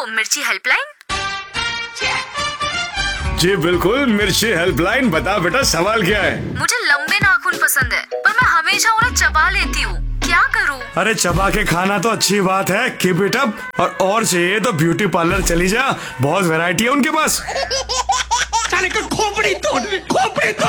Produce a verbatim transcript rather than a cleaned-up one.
मिर्ची हेल्पलाइन। जी बिल्कुल, मिर्ची हेल्पलाइन। बता बेटा, सवाल क्या है? मुझे लंबे नाखून पसंद है, पर मैं हमेशा उन्हें चबा लेती हूँ, क्या करूँ? अरे चबा के खाना तो अच्छी बात है, कीप इट अप। और और चाहिए तो ब्यूटी पार्लर चली जा, बहुत वैरायटी है उनके पास। साले का खोपड़ी तोड़ खोपड़ी तोड़